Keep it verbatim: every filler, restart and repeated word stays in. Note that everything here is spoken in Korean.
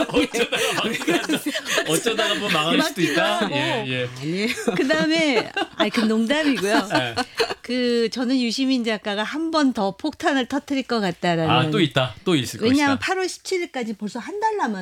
어쩌다가 막 어쩌다가 뭐 망할 수도 있다. 맞기도 예, 하고. 예. 아니에요. 그다음에 아니 그 농담이고요. 예. 그 저는 유시민 작가가 한 번 더 폭탄을 터뜨릴 것 같다라는. 아, 또 있다. 또 있을 왜냐하면 것이다. 팔월 십칠일까지 벌써 한 달 남았.